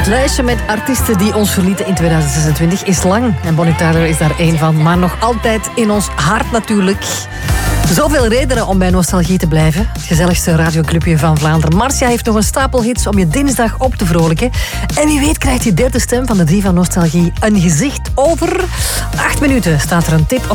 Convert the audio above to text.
Het lijstje met artiesten die ons verlieten in 2026 is lang. En Bonnie Tyler is daar één van. Maar nog altijd in ons hart natuurlijk. Zoveel redenen om bij Nostalgie te blijven. Het gezelligste radioclubje van Vlaanderen. Marcia heeft nog een stapel hits om je dinsdag op te vrolijken. En wie weet krijgt die derde stem van de 3 van Nostalgie een gezicht over. 8 minuten staat er een tip op